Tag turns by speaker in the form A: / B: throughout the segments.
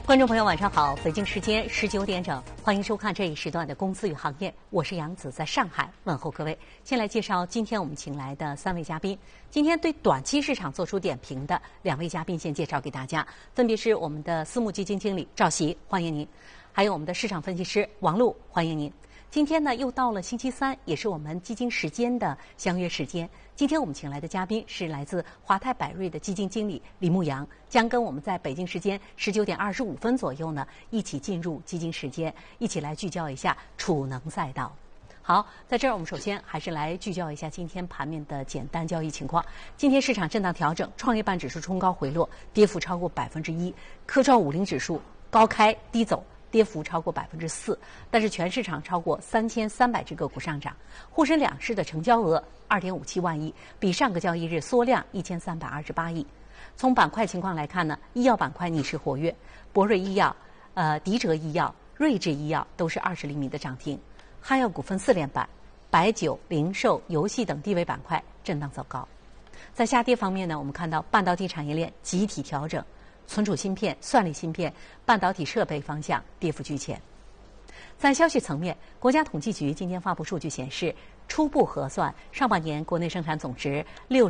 A: 观众朋友晚上好，北京时间19点整，欢迎收看这一时段的公司与行业，我是杨子，在上海问候各位。先来介绍今天我们请来的3位嘉宾。今天对短期市场做出点评的2位嘉宾，先介绍给大家，分别是我们的私募基金经理赵琦，欢迎您；还有我们的市场分析师王璐，欢迎您。今天呢，又到了星期三，也是我们基金时间的相约时间。今天我们请来的嘉宾是来自华泰柏瑞的基金经理李牧阳，将跟我们在北京时间19点25分左右呢，一起进入基金时间，一起来聚焦一下储能赛道。好，在这儿我们首先还是来聚焦一下今天盘面的简单交易情况。今天市场震荡调整，创业板指数冲高回落，跌幅超过1%，科创50指数高开低走，跌幅超过4%，但是全市场超过3300只个股上涨。沪深两市的成交额2.57万亿，比上个交易日缩量1328亿。从板块情况来看呢，医药板块逆势活跃，博瑞医药、迪哲医药、瑞智医药都是20厘米的涨停。汉药股份4连板，白酒、零售、游戏等低位板块震荡走高。在下跌方面呢，我们看到半导体产业链集体调整，存储芯片、算力芯片、半导体设备方向跌幅居前。在消息层面，国家统计局今天发布数据显示，初步核算上半年国内生产总值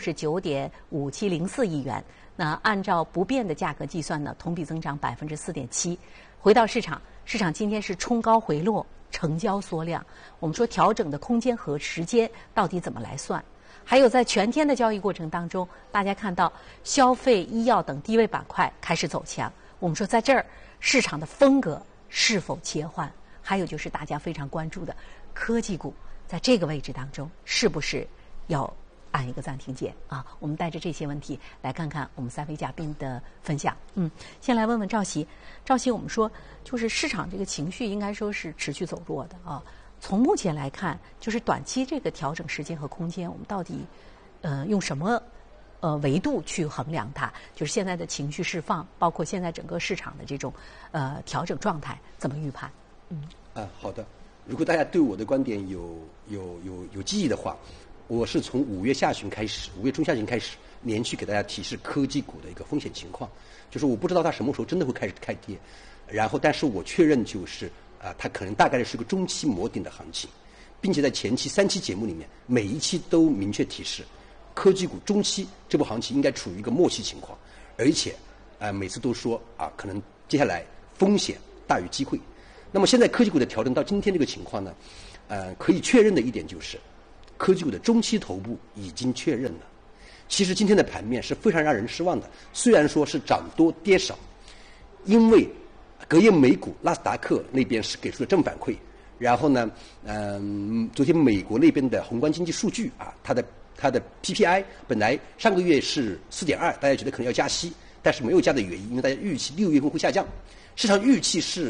A: 69.5704亿元，那按照不变的价格计算呢，同比增长4.7%。回到市场今天是冲高回落，成交缩量。我们说调整的空间和时间到底怎么来算？还有在全天的交易过程当中，大家看到消费、医药等低位板块开始走强。我们说在这儿市场的风格是否切换？还有就是大家非常关注的科技股，在这个位置当中是不是要按一个暂停键啊？我们带着这些问题来看看我们3位嘉宾的分享。先来问问赵琦。赵琦，我们说就是市场这个情绪应该说是持续走弱的啊。从目前来看，就是短期这个调整时间和空间，我们到底用什么维度去衡量它？就是现在的情绪释放，包括现在整个市场的这种调整状态，怎么预判？
B: 好的。如果大家对我的观点有记忆的话，我是从5月中下旬开始，连续给大家提示科技股的一个风险情况，就是我不知道它什么时候真的会开始开跌，然后但是我确认就是它可能大概是个中期磨顶的行情，并且在前期3期节目里面，每一期都明确提示，科技股中期这波行情应该处于一个末期情况，而且每次都说可能接下来风险大于机会。那么现在科技股的调整到今天这个情况呢，可以确认的一点就是，科技股的中期头部已经确认了。其实今天的盘面是非常让人失望的，虽然说是涨多跌少，因为隔夜美股纳斯达克那边是给出了正反馈，然后呢，昨天美国那边的宏观经济数据它的 PPI 本来上个月是4.2，大家觉得可能要加息，但是没有加的原因，因为大家预期6月份会下降，市场预期是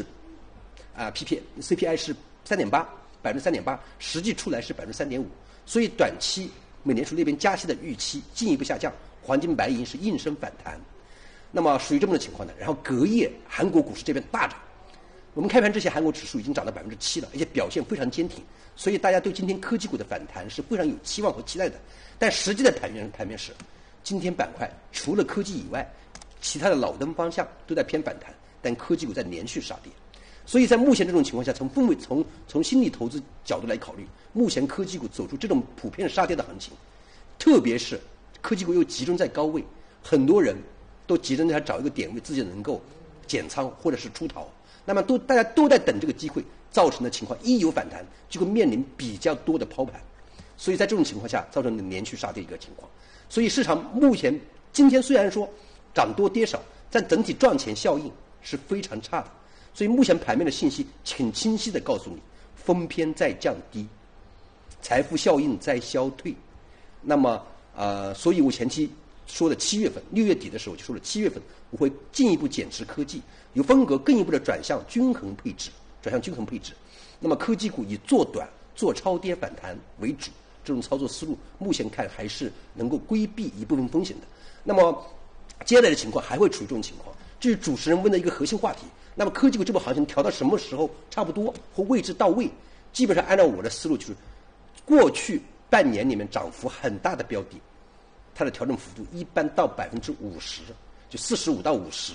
B: CPI 是3.8%，实际出来是3.5%，所以短期美联储那边加息的预期进一步下降，黄金白银是应声反弹。那么属于这么的情况呢，然后隔夜韩国股市这边大涨，我们开盘之前韩国指数已经涨到7%了，而且表现非常坚挺，所以大家对今天科技股的反弹是非常有期望和期待的。但实际的盘面是，今天板块除了科技以外，其他的老灯方向都在偏反弹，但科技股在连续杀跌。所以在目前这种情况下，从心理投资角度来考虑，目前科技股走出这种普遍杀跌的行情，特别是科技股又集中在高位，很多人都急着在找一个点位，自己能够减仓或者是出逃，那么大家都在等这个机会，造成的情况一有反弹就会面临比较多的抛盘，所以在这种情况下造成的连续杀跌一个情况。所以市场目前今天虽然说涨多跌少，但整体赚钱效应是非常差的。所以目前盘面的信息挺清晰的告诉你，风偏在降低，财富效应在消退。那么所以我前期说的7月份6月底的时候就说了7月份我会进一步减持科技，有风格更一步的转向均衡配置。那么科技股以做短做超跌反弹为主，这种操作思路目前看还是能够规避一部分风险的。那么接下来的情况还会处于这种情况，这是主持人问的一个核心话题。那么科技股这波行情调到什么时候差不多或位置到位？基本上按照我的思路，就是过去半年里面涨幅很大的标的，它的调整幅度一般到50%，就45到50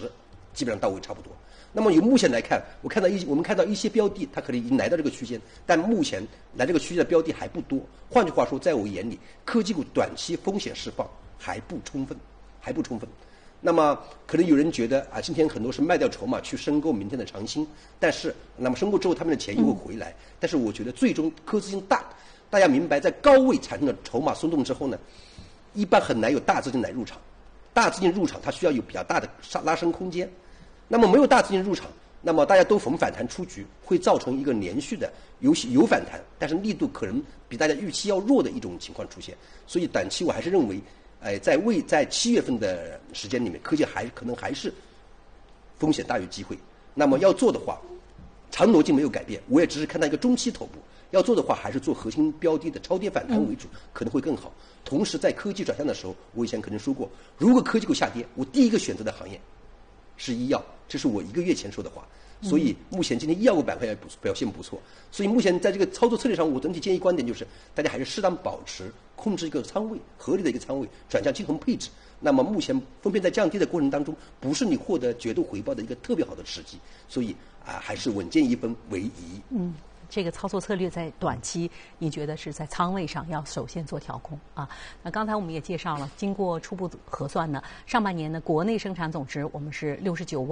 B: 基本上到位差不多。那么由目前来看，我们看到一些标的，它可能已经来到这个区间，但目前来这个区间的标的还不多。换句话说，在我眼里，科技股短期风险释放还不充分。那么可能有人觉得今天很多是卖掉筹码去申购明天的长鑫，但是那么申购之后他们的钱又会回来。但是我觉得最终科资金大，大家明白，在高位产生的筹码松动之后呢，一般很难有大资金来入场。大资金入场，它需要有比较大的拉升空间。那么没有大资金入场，那么大家都逢反弹出局，会造成一个连续的有反弹，但是力度可能比大家预期要弱的一种情况出现。所以短期我还是认为，在7月份的时间里面，科技可能还是风险大于机会。那么要做的话，长逻辑没有改变，我也只是看到一个中期头部。要做的话，还是做核心标的的超跌反弹为主，可能会更好。同时，在科技转向的时候，我以前可能说过，如果科技股下跌，我第一个选择的行业是医药，这是我1个月前说的话。所以目前今天医药股板块也表现不错。所以目前在这个操作策略上，我整体建议观点就是，大家还是适当保持控制一个仓位，合理的一个仓位，转向均衡配置。那么目前分别在降低的过程当中，不是你获得绝对回报的一个特别好的时机。所以还是稳健一分为宜。
A: 这个操作策略在短期，你觉得是在仓位上要首先做调控啊？那刚才我们也介绍了，经过初步核算呢，上半年的国内生产总值我们是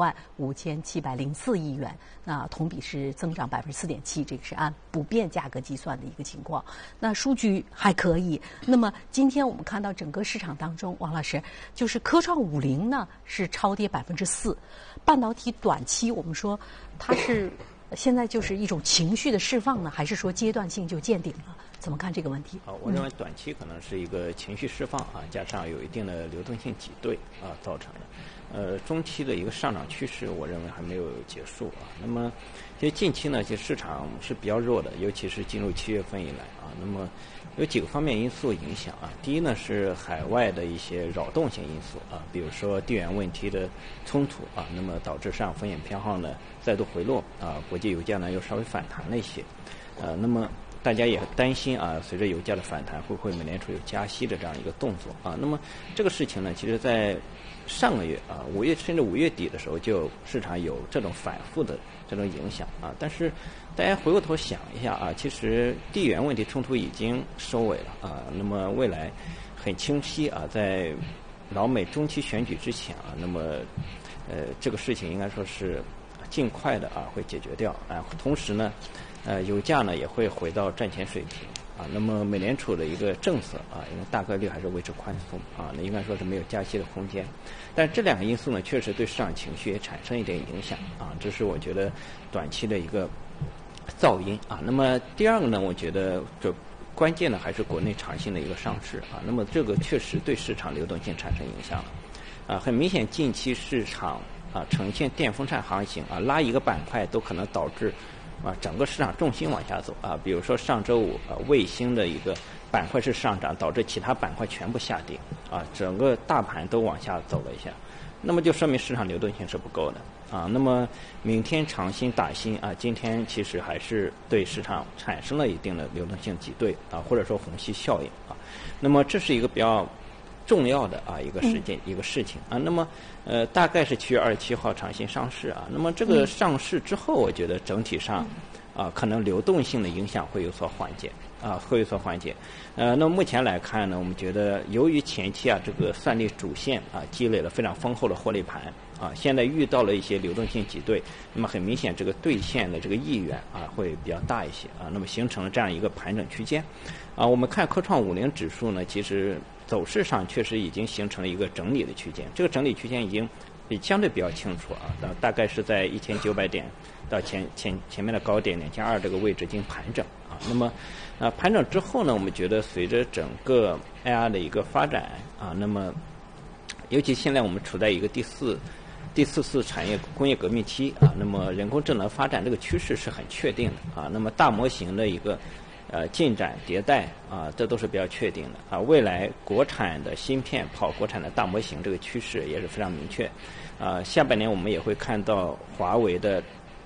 A: 695704亿元，那同比是增长4.7%，这个是按不变价格计算的一个情况。那数据还可以。那么今天我们看到整个市场当中，王老师就是科创50呢是超跌4%，半导体短期我们说它是。现在就是一种情绪的释放呢，还是说阶段性就见顶了？怎么看这个问题？
C: 我认为短期可能是一个情绪释放加上有一定的流动性挤兑造成的。中期的一个上涨趋势，我认为还没有结束那么，其实近期呢，其实市场是比较弱的，尤其是进入7月份以来那么有几个方面因素影响第一呢是海外的一些扰动性因素比如说地缘问题的冲突那么导致市场风险偏好呢再度回落国际油价呢又稍微反弹了一些那么大家也担心随着油价的反弹，会不会美联储有加息的这样一个动作那么这个事情呢，其实在上个月5月甚至5月底的时候，就市场有这种反复的这种影响但是大家回过头想一下其实地缘问题冲突已经收尾了那么未来很清晰在老美中期选举之前那么这个事情应该说是尽快的会解决掉同时呢油价呢也会回到战前水平那么美联储的一个政策因为大概率还是维持宽松那应该说是没有加息的空间。但这两个因素呢，确实对市场情绪也产生一点影响这是我觉得短期的一个噪音那么第二个呢，我觉得这关键呢还是国内长鑫的一个上市那么这个确实对市场流动性产生影响了很明显近期市场呈现电风扇行情拉一个板块都可能导致整个市场重心往下走比如说上周五卫星的一个板块是上涨，导致其他板块全部下跌整个大盘都往下走了一下，那么就说明市场流动性是不够的那么明天长鑫打鑫今天其实还是对市场产生了一定的流动性挤兑或者说虹吸效应那么这是一个比较重要的一个事件一个事情那么大概是7月27号长鑫上市那么这个上市之后，我觉得整体上可能流动性的影响会有所缓解会有所缓解那么目前来看呢，我们觉得由于前期这个算力主线积累了非常丰厚的获利盘现在遇到了一些流动性挤兑，那么很明显这个兑现的这个意愿会比较大一些那么形成了这样一个盘整区间我们看科创50指数呢，其实走势上确实已经形成了一个整理的区间，这个整理区间已经相对比较清楚大概是在1900点到前面的高点2200这个位置进行盘整那么盘整之后呢，我们觉得随着整个 AI 的一个发展那么尤其现在我们处在一个第四次产业工业革命期那么人工智能发展这个趋势是很确定的那么大模型的一个进展迭代这都是比较确定的未来国产的芯片跑国产的大模型这个趋势也是非常明确下半年我们也会看到华为的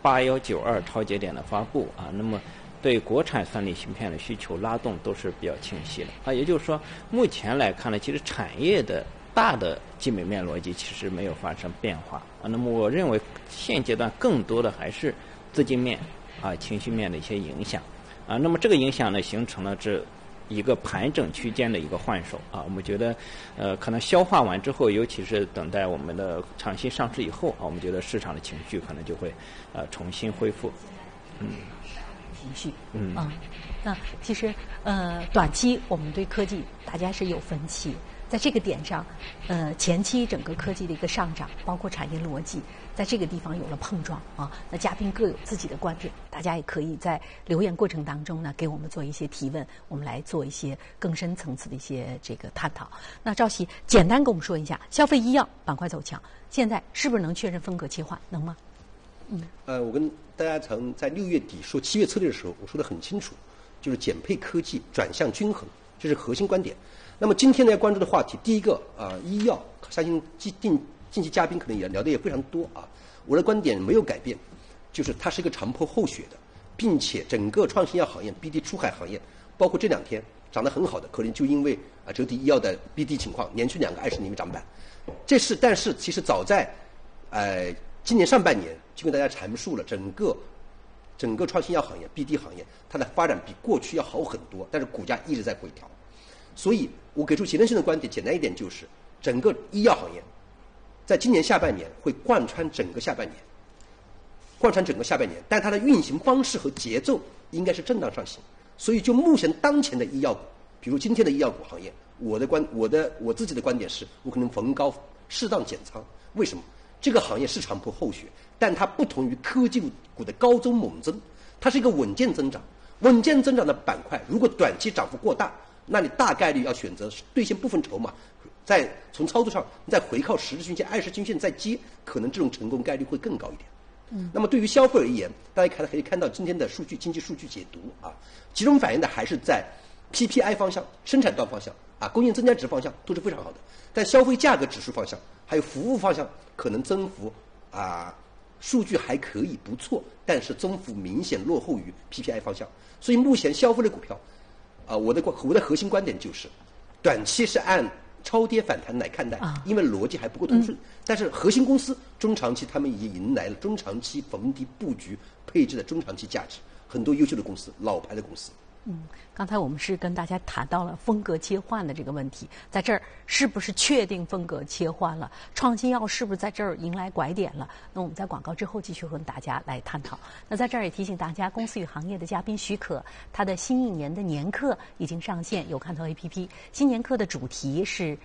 C: 8192超节点的发布那么对国产算力芯片的需求拉动都是比较清晰的也就是说目前来看呢，其实产业的大的基本面逻辑其实没有发生变化啊。那么我认为现阶段更多的还是资金面啊、情绪面的一些影响啊。那么这个影响呢，形成了这一个盘整区间的一个换手啊。我们觉得可能消化完之后，尤其是等待我们的长期上市以后啊，我们觉得市场的情绪可能就会重新恢复。
A: 情绪，那其实短期我们对科技大家是有分歧，在这个点上，前期整个科技的一个上涨，包括产业逻辑，在这个地方有了碰撞啊。那嘉宾各有自己的观点，大家也可以在留言过程当中呢，给我们做一些提问，我们来做一些更深层次的一些这个探讨。那赵琦简单跟我们说一下，消费医药板块走强，现在是不是能确认风格切换？能吗？
B: 我跟大家曾在6月底说7月策略的时候，我说得很清楚，就是减配科技转向均衡，这是核心观点。那么今天呢，要关注的话题，第一个医药，相信近期嘉宾可能也聊得也非常多啊。我的观点没有改变，就是它是一个长坡厚雪的，并且整个创新药行业、BD 出海行业，包括这2天涨得很好的，可能就因为折抵医药的 BD 情况，连续2个20厘米涨板。但是其实早在今年上半年就跟大家阐述了整个创新药行业 BD 行业它的发展比过去要好很多，但是股价一直在回调。所以我给出结论性的观点，简单一点就是整个医药行业在今年下半年会贯穿整个下半年，但它的运行方式和节奏应该是震荡上行。所以就目前当前的医药股，比如今天的医药股行业，我自己的观点是，我可能逢高适当减仓。为什么？这个行业是长坡厚雪，但它不同于科技股的高增猛增，它是一个稳健增长。稳健增长的板块，如果短期涨幅过大，那你大概率要选择兑现部分筹码，从操作上再回靠10日均线、20日均线再接，可能这种成功概率会更高一点。那么对于消费而言，大家可以看到今天的经济数据解读集中反映的还是在 PPI 方向、生产端方向供应增加值方向都是非常好的，但消费价格指数方向还有服务方向可能增幅数据还可以不错，但是增幅明显落后于 PPI 方向。所以目前消费类股票我的核心观点就是，短期是按超跌反弹来看待，因为逻辑还不够通顺。但是核心公司中长期他们已经迎来了中长期逢低布局配置的中长期价值，很多优秀的公司、老牌的公司。
A: 刚才我们是跟大家谈到了风格切换的这个问题，在这儿是不是确定风格切换了？创新药是不是在这儿迎来拐点了？那我们在广告之后继续和大家来探讨。那在这儿也提醒大家，公司与行业的嘉宾许可，他的新一年的年课已经上线，有看头 APP。新年课的主题是